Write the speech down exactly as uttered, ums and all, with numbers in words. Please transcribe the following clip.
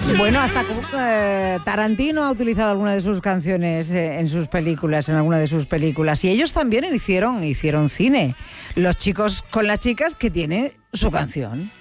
Bueno, hasta eh, Tarantino ha utilizado alguna de sus canciones eh, en sus películas, en alguna de sus películas. Y ellos también hicieron, hicieron cine. Los chicos con las chicas que tienen su canción.